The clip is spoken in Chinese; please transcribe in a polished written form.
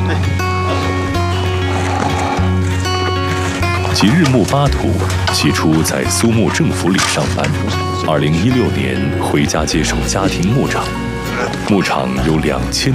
吉日木巴土起初在苏木政府里上班，2016年回家接手家庭牧场，牧场有2000